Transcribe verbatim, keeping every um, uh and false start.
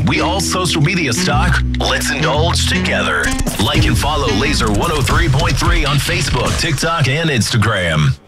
we all social media stock? Let's indulge together. Like and follow Laser one oh three point three on Facebook, TikTok, and Instagram.